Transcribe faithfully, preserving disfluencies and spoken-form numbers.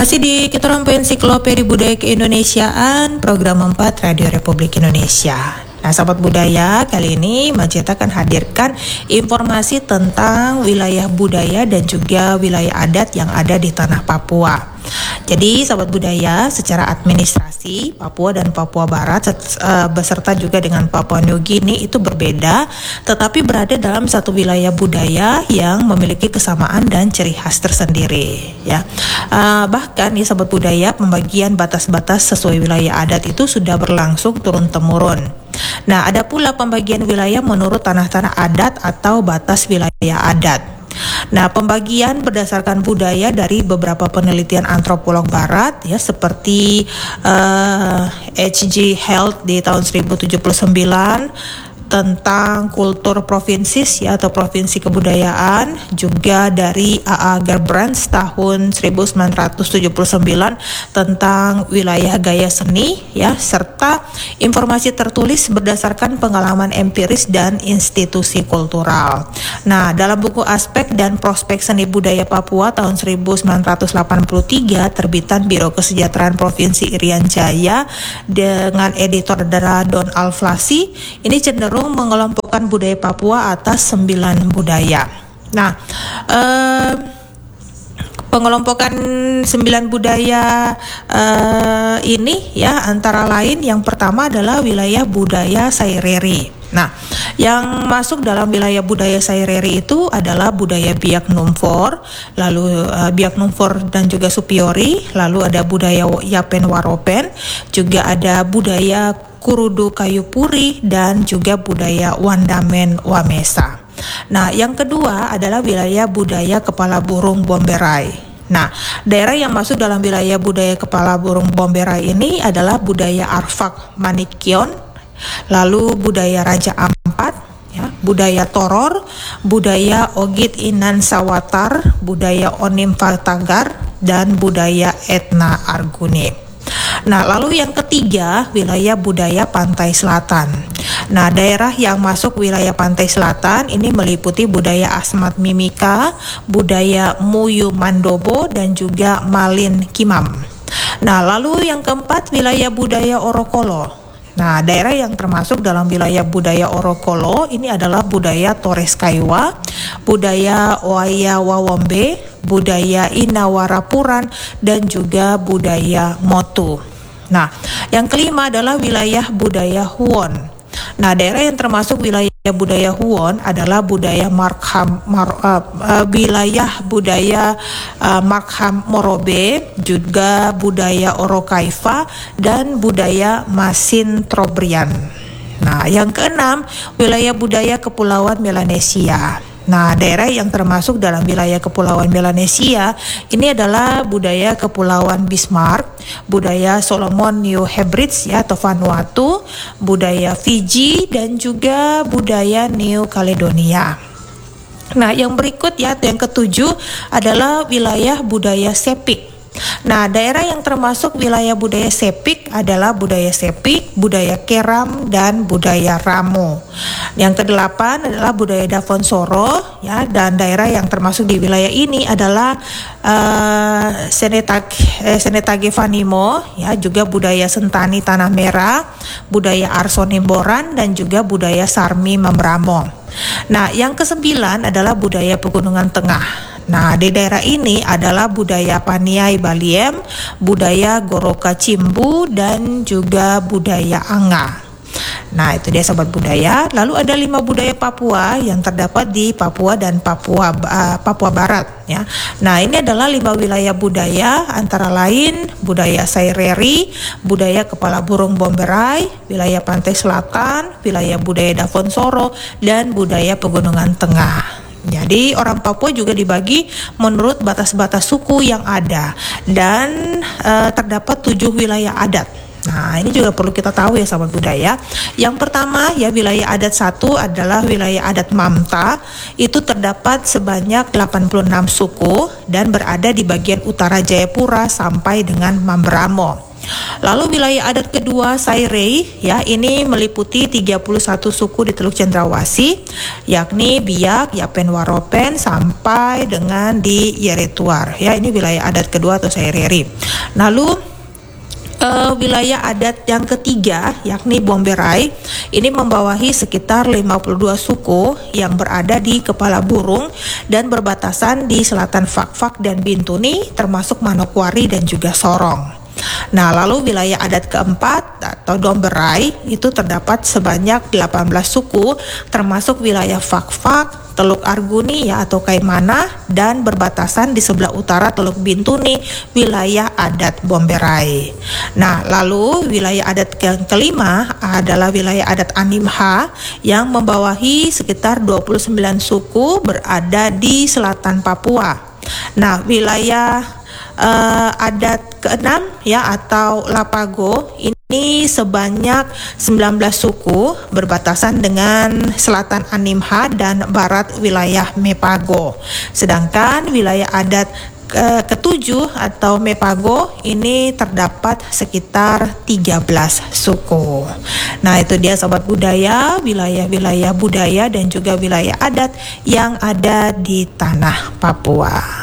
Masih di Keterampilan Ensiklopedia Budaya Keindonesiaan, program empat Radio Republik Indonesia. Nah, sahabat budaya, kali ini Majeta akan hadirkan informasi tentang wilayah budaya dan juga wilayah adat yang ada di tanah Papua. Jadi, sahabat budaya, secara administrasi Papua dan Papua Barat uh, beserta juga dengan Papua New Guinea itu berbeda, tetapi berada dalam satu wilayah budaya yang memiliki kesamaan dan ciri khas tersendiri. Ya, uh, bahkan ya sahabat budaya, pembagian batas-batas sesuai wilayah adat itu sudah berlangsung turun temurun. Nah, ada pula pembagian wilayah menurut tanah-tanah adat atau batas wilayah adat. Nah, pembagian berdasarkan budaya dari beberapa penelitian antropolog barat ya, seperti uh, H G Health di tahun seribu tujuh puluh sembilan tentang kultur provinsis ya, atau provinsi kebudayaan, juga dari A A Gerbrands tahun seribu sembilan ratus tujuh puluh sembilan tentang wilayah gaya seni ya, serta informasi tertulis berdasarkan pengalaman empiris dan institusi kultural. Nah, dalam buku Aspek dan Prospek Seni Budaya Papua tahun seribu sembilan ratus delapan puluh tiga terbitan Biro Kesejahteraan Provinsi Irian Jaya dengan editor Don Alflasi, ini cenderung mengelompokkan budaya Papua atas sembilan budaya. Nah, eh, pengelompokan sembilan budaya eh, ini ya, antara lain yang pertama adalah wilayah budaya Saireri. Nah, yang masuk dalam wilayah budaya Saireri itu adalah budaya Biak Numfor, lalu uh, Biak Numfor dan juga Supiori, lalu ada budaya Yapen Waropen, juga ada budaya Kurudu Kayu Puri, dan juga budaya Wandamen Wamesa. Nah, yang kedua adalah wilayah budaya Kepala Burung Bomberai. Nah, daerah yang masuk dalam wilayah budaya Kepala Burung Bomberai ini adalah budaya Arfak Manikion, lalu budaya Raja Ampat, ya, budaya Toror, budaya Ogit Inan Sawatar, budaya Onim Fatagar, dan budaya Etna Argune. Nah, lalu yang ketiga, wilayah budaya Pantai Selatan. Nah, daerah yang masuk wilayah Pantai Selatan ini meliputi budaya Asmat Mimika, budaya Muyu Mandobo, dan juga Malin Kimam. Nah, lalu yang keempat, wilayah budaya Orokolo. Nah, daerah yang termasuk dalam wilayah budaya Orokolo ini adalah budaya Torres Kaiwa, budaya Oaya Wawombe, budaya Inawarapuran, dan juga budaya Motu. Nah, yang kelima adalah wilayah budaya Huon. Nah, daerah yang termasuk wilayah budaya Huon adalah budaya Markham, Mar, uh, uh, wilayah budaya uh, Markham Morobe, juga budaya Orokaifa, dan budaya Masin Trobrian. Nah, yang keenam, wilayah budaya Kepulauan Melanesia. Nah, daerah yang termasuk dalam wilayah Kepulauan Melanesia ini adalah budaya Kepulauan Bismarck, budaya Solomon New Hebrides ya, atau Vanuatu, budaya Fiji, dan juga budaya New Caledonia. Nah, yang berikut ya, yang ketujuh adalah wilayah budaya Sepik. Nah, daerah yang termasuk wilayah budaya Sepik adalah budaya Sepik, budaya Keram, dan budaya Ramo. Yang kedelapan adalah budaya Davonsoro ya, dan daerah yang termasuk di wilayah ini adalah uh, Senetag, eh, Senetage Vanimo ya, juga budaya Sentani Tanah Merah, budaya Arsonimboran, dan juga budaya Sarmi Membramo. Nah, yang kesembilan adalah budaya Pegunungan Tengah. Nah, di daerah ini adalah budaya Paniai Baliem, budaya Goroka Cimbu, dan juga budaya Anga. Nah, itu dia sahabat budaya. Lalu ada lima budaya Papua yang terdapat di Papua dan Papua uh, Papua Barat ya. Nah, ini adalah lima wilayah budaya, antara lain budaya Saireri, budaya Kepala Burung Bomberai, wilayah Pantai Selatan, wilayah budaya Davonsoro, dan budaya Pegunungan Tengah. Jadi orang Papua juga dibagi menurut batas-batas suku yang ada, dan uh, terdapat tujuh wilayah adat. Nah, ini juga perlu kita tahu ya sahabat budaya. Yang pertama ya, wilayah adat satu adalah wilayah adat Mamta. Itu terdapat sebanyak delapan puluh enam suku dan berada di bagian utara Jayapura sampai dengan Mamberamo. Lalu wilayah adat kedua Sairei ya, ini meliputi tiga puluh satu suku di Teluk Cendrawasih, yakni Biak, Yapen, Waropen sampai dengan di Yeretuar ya. Ini wilayah adat kedua atau Saireri. Lalu Uh, wilayah adat yang ketiga yakni Bomberai, ini membawahi sekitar lima puluh dua suku yang berada di Kepala Burung dan berbatasan di selatan Fakfak dan Bintuni, termasuk Manokwari dan juga Sorong. Nah, lalu wilayah adat keempat atau Domberai itu terdapat sebanyak delapan belas suku, termasuk wilayah Fakfak, Teluk Arguni ya atau Kaimana, dan berbatasan di sebelah utara Teluk Bintuni, wilayah adat Bomberai. Nah, lalu wilayah adat yang kelima adalah wilayah adat Animha yang membawahi sekitar dua puluh sembilan suku berada di selatan Papua. Nah, wilayah Uh, adat keenam ya atau Lapago ini sebanyak sembilan belas suku berbatasan dengan selatan Animha dan barat wilayah Mepago. Sedangkan wilayah adat uh, ketujuh atau Mepago ini terdapat sekitar tiga belas suku. Nah, itu dia sobat budaya, wilayah-wilayah budaya dan juga wilayah adat yang ada di tanah Papua.